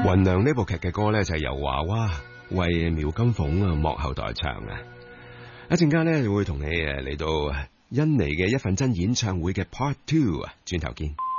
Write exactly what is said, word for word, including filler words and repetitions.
雲娘呢部劇嘅歌咧就係由華娃為苗金鳳啊幕後代唱啊！一陣間咧會同你誒嚟到甄妮嘅一份真演唱會嘅 Part Two 啊，轉頭見。